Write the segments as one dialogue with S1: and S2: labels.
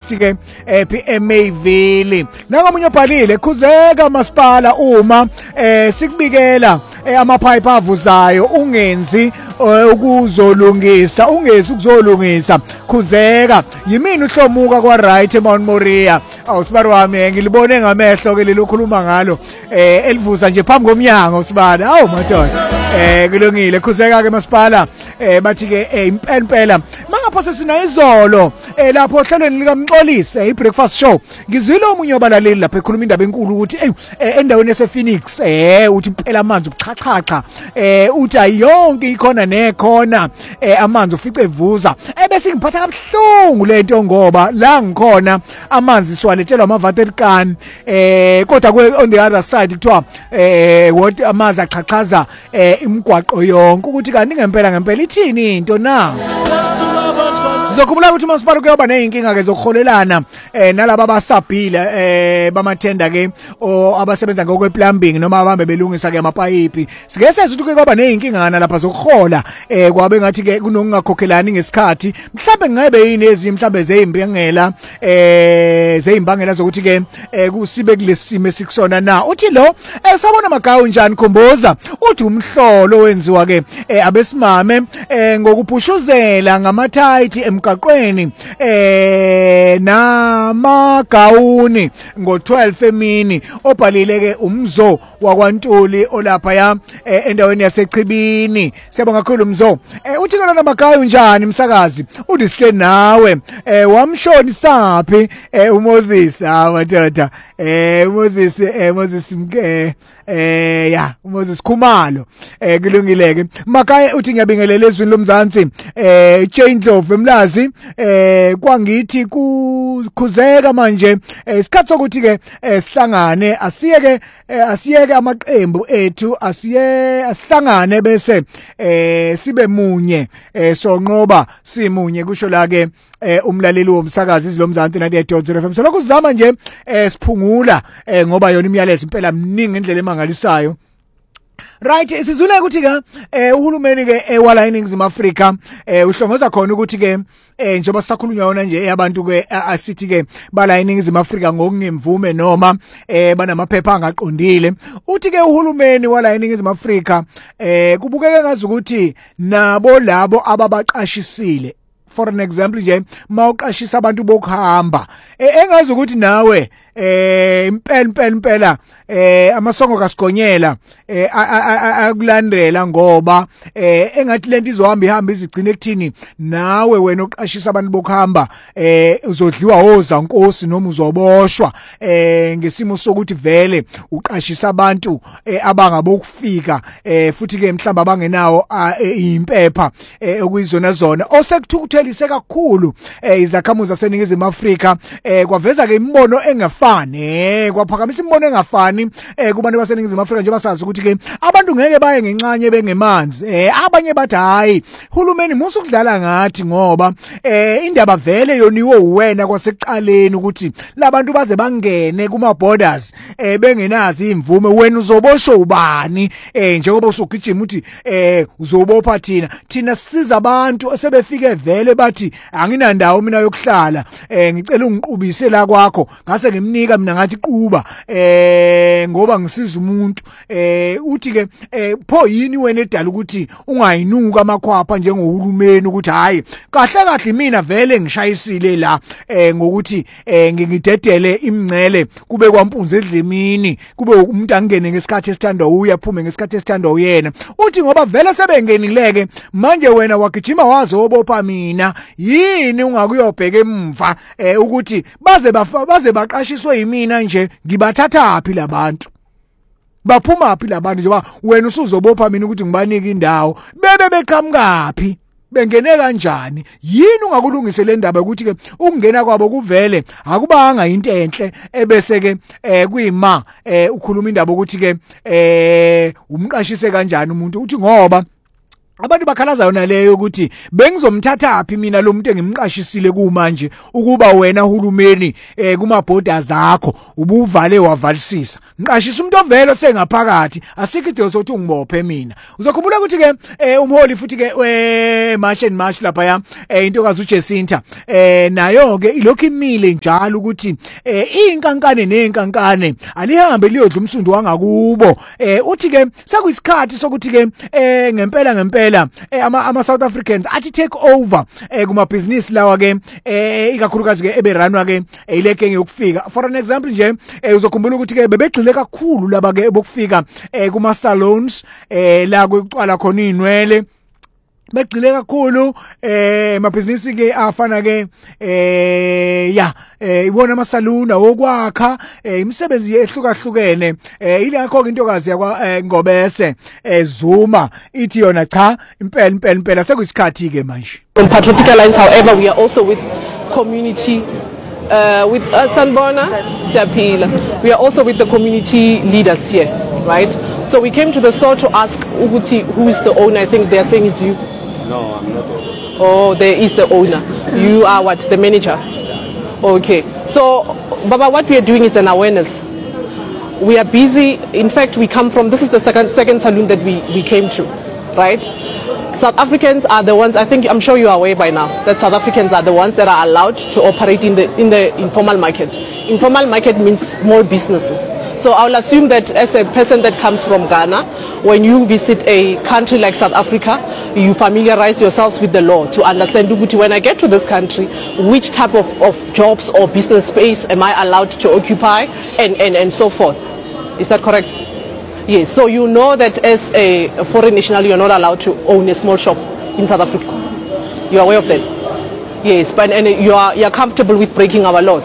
S1: East ke eMayville. Nangomunye obhalile khuzeka masipala uma sikubikela amapipe avuzayo ungenzi ukuzolungisa ukuzolungisa khuzeka yimini uhlomuka kwa right eMount Moriah awusibari wami ngilibone ngamehlo ke lilukhuluma ngalo elivuza nje phambi komnyango usibani awu madoda kulungile khuzeka ke masipala bathi ke impela mangapho sina izolo lapho ohlelweni likaMxolisi iBreakfast Show ngizwile omunye obalaleli lapha ekhuluma indaba enkulu ukuthi endaweni yasePhoenix uthi impela amanzi ubuchachacha uthi ayonke ikhona nekhona amanzi ufice evuza bese ngiphatha kabuhlungu lento ngoba la ngikhona amanzi siwaletshelwa amaVaterkan kodwa on the other side kuthiwa what amanzi aqhaqhaza imigwaqo yonke ukuthi kanti ngempela ithini into na Zokubula ukuthi masipala kuyoba nezinkinga ke zokholelana nalabo abasabhile bamathenda ke abasebenza ngokwe-plumbing noma abambe belungisa ke amapayipi sike sezwe ukuthi kuyoba nezinkinga lapha zokhola kwabe ngathi ke kunokungakhokhelani ngesikhathi mhlambe ngabe yini ezi mhlambe zeyimbangela zokuthi ke kusibe kulesimo esikusona na uthi lo sabona magawu njani khomboza uthi umhlolo wenziwa ke abesimame ngokuphushuzela ngamathayithi emgaqweni namagawuni ngo12 emini obhalile ke umzo wakwaNtuli olapha ya endaweni yaseChibini siyabonga kakhulu umzo uthi ke lona magawu njani msakazi udisihle nawe wamshoni saphi uMoses madoda Moses mke ya Moses Khumalo kulungileke makaya uthi ngiyabingelela ezweni lomzansi Chaindlovu emlazi kwangithi kukhuzeka manje isikhathi sokuthi ke sihlangane asiyeke amaqembu ethu asihlangane bese sibe munye sonqoba simunye kusho la ke umlaleli womsakazi izilomzansi 98.0 FM selokhu sizama nje siphungula ngoba yona imiyalezo impela mningi indlela emangalisayo right sizule ukuthi ke uhulumeni ke wala iningizimu Afrika uhlongoza khona ukuthi ke njengoba sisakhulunywa yona nje abantu ke asithi ke bala iningizimu Afrika ngokungemvume noma banamaphepha angaqondile uthi ke uhulumeni wala iningizimu Afrika kubukeke ngazi ukuthi nabo labo ababaqashisile for an example nje mawuqashisa abantu bokuhamba engazi ukuthi nawe impela amasongo kasigonyela akulandela ngoba engathi lento ihamba izigcine ekuthini nawe wena oqashisa abantu bokuhamba uzodliwa ozankosi noma uzoboshwa ngesimo sokuthi vele uqashisa abantu abangabokufika futhi ke mhlamba abangenawo impepha okuyizona zona osekuthukuthelise kakhulu izakhamuzi zaseningizimu Afrika kwaveza ke imbono engafani kwaphakamisa imbono engafani kubantu baseningizimu Afrika njengoba sazi ukuthi ke abantu ngeke baye ngencanye bengemanzi abanye bathi hayi hulumeni musu kudlala ngathi ngoba indaba vele yoniwe uwena kwasekuqaleni ukuthi labantu baze bangene kuma borders bengenazi imvume wena uzobosho ubani njengoba usugijima uthi uzobopha thina sisiza abantu sebefike vele bathi anginandawo mina yokuhlala ngicela ungiqubise la kwakho ngase ngimnika mina ngathi quba ngoba ngisiza umuntu uthi ke pho yini wena edala ukuthi ungayinuka amakhwapha njengohulumeni ukuthi hayi kahle mina vele ngishayisile la ngokuthi ngingidedele imncele kube kwampunze edlemini kube umuntu angene ngesikhathi esithandwa uyaphume ngesikhathi esithandwa uyena uthi ngoba vele sebengenileke manje wena wagijima wazobopha mina yini ungakuyobheka emva ukuthi baze baqashiswe yimina nje ngibathatha phi labantu baphuma phi labantu njengoba wena usuzobopha mina ukuthi ngibanike indawo bebe beqhamukapi bengene kanjani yini ungakulungise le ndaba ukuthi ke ukungena kwabo kuvele akubanga into enhle ebese ke kuyima ukhuluma indaba ukuthi ke umqashise kanjani umuntu uthi ngoba abantu bakhalaza yona leyo ukuthi bengizomthathaphi mina lo muntu engimqashisile kumanje ukuba wena uhulumeni kuma borders akho ubuvale wavalisisa ngiqashisa umuntu ovelo sengaphakathi asikho ideo sokuthi ungibophe mina uzokhumbula ukuthi ke umholi futhi ke March and March lapha ya intokazi uJesinta nayo ke ilokhu imile njalo ukuthi inkankane nenkankane alihambe liyodla umsundo wangakubo uthi ke sekuyisikhathi sokuthi ke ngempela ama South Africans athi take over kuma business lawa ke ikakhulukazi ke eberanwa ke ileke ngekufika for an example nje uzokhumbula ukuthi ke bebegxile kakhulu laba ke bokufika kuma salons la kwecwala khona inwele begxile kakhulu emabhizinisi ke afana ke ibona amasaluna wokwakha imisebenzi ehlukahlukene ilakho intokazi yakwa Ngobese Zuma ithi yona cha impela sekuyisikhathi ke manje
S2: on Patriotic Alliance. However, we are also with community with Sanbona Siapila. We are also with the community leaders here, right? So we came to the store to ask Uguti, who is the owner. I think they are saying it's you.
S3: No, I'm not owner.
S2: Oh, there is the owner. You are what? The manager? Okay. So, Baba, what we are doing is an awareness. We are busy. In fact, we come from, this is the second saloon that we came to, right? South Africans are the ones, I think, I'm sure you are aware by now, that South Africans are the ones that are allowed to operate in the informal market. Informal market means small businesses. So I'll assume that as a person that comes from Ghana, when you visit a country like South Africa, you familiarize yourselves with the law to understand, when I get to this country, which type of jobs or business space am I allowed to occupy and so forth. Is that correct? Yes. So you know that as a foreign national, you're not allowed to own a small shop in South Africa. You're aware of that? Yes. But and you're comfortable with breaking our laws.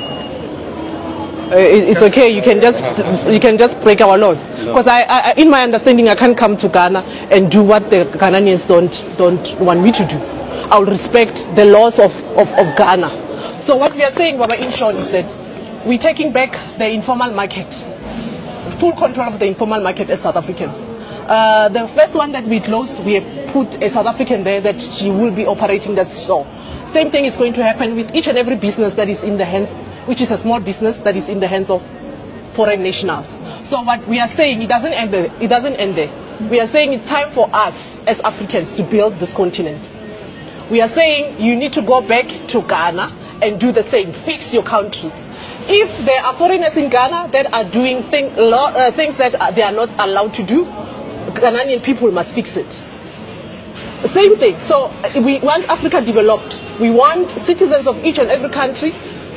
S2: It's okay. You can just break our laws. Because I, in my understanding, I can't come to Ghana and do what the Ghanaians don't want me to do. I'll respect the laws of Ghana. So what we are saying, Baba, in short, is that we're taking back the informal market, full control of the informal market as South Africans. The first one that we closed, we have put a South African there that she will be operating that store. Same thing is going to happen with each and every business that is in the hands, which is a small business that is in the hands of foreign nationals. So what we are saying, it doesn't end there. We are saying it's time for us as Africans to build this continent. We are saying you need to go back to Ghana and do the same, fix your country. If there are foreigners in Ghana that are doing things that they are not allowed to do, Ghanaian people must fix it. Same thing. So we want Africa developed. We want citizens of each and every country,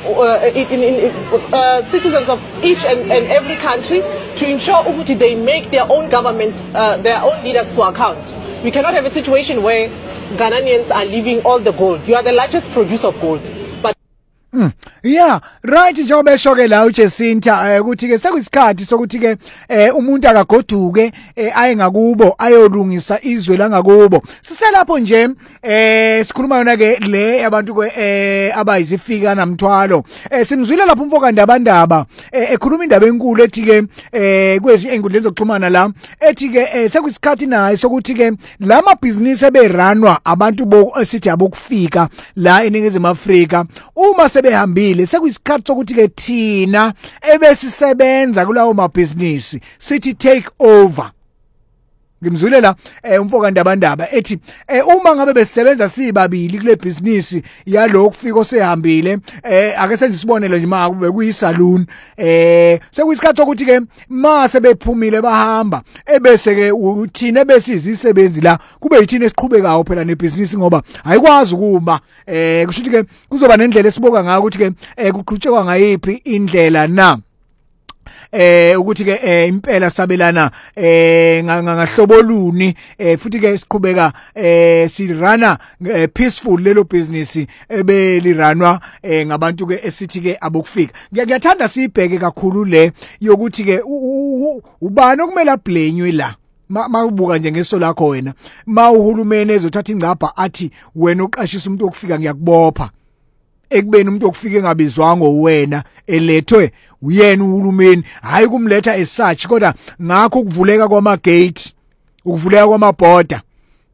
S2: citizens of each and every country to ensure they make their own government, their own leaders to account. We cannot have a situation where Ghanaians are leaving all the gold. You are the largest producer of gold.
S1: Yeah, right njengoba eshoke la uJesinta ukuthi ke sekuyisikhathi sokuthi ke umuntu akagoduke aye ngakubo ayolungisa izwe la ngakubo. Siselapho nje sikhuluma yona ke le abantu ke abayizifika namthwalo. Simzwile lapho umfoka ndabandaba ekhuluma indaba enkulu ethi ke kwezi enkundleni zokuxhumana la ethi ke sekuyisikhathi naye sokuthi ke lama business eberanwa abantu sithi abokufika la eNingizimu Afrika uma behambile sekuyisikhathi sokuthi ke thina ebesisebenza kulawo mabhizinisi sithi take over. Ngimzwile la umfoka ndabandaba ethi uma ngabe besebenza sibabili kule business yalokufika osehambile ake senze isibonelo nje makube kuyisalon sekuyisikhathi sokuthi ke mase bephumile bahamba ebese ke uthina ebesizisebenzi la kube yithina esiqhubekayo phela nebusiness ngoba ayikwazi ukuma kusho ukuthi ke kuzoba nendlela esiboka ngayo ukuthi ke kuqhutshekwa ngayiphi indlela na ukuthi ke impela sabelana ngahlobo luni futhi ke siqhubeka sirana peaceful lelo business ebeliranwa ngabantu ke esithi ke abokufika. Ngiyathanda sibheke kakhulu le yokuthi ke ubani okumele ablenywe la mawubuka nje ngeso lakho wena mawuhulumeni ezothatha ingcapha athi wena oqashisa umuntu okufika ngiyakubopha ekubeni umuntu okufike ngabizwanga wena elethwe uyena uhulumeni hayi kumletha as such kodwa ngakho ukuvuleka kwama gate ukuvuleka kwama border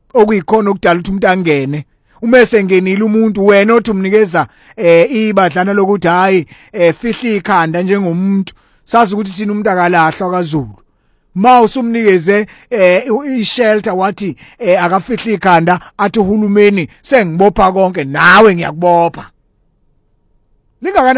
S1: okuyikhona okudala ukuthi umuntu angene uma esengenile umuntu wena othi umnikeza ibadlana lokuthi hayi fihla ikhanda njengomuntu sazi ukuthi thina umuntu akalahlwa kaZulu ma usumnikeze ishelter wathi akafihla ikhanda athi uhulumeni sengibopha konke nawe ngiyakubopha lingakana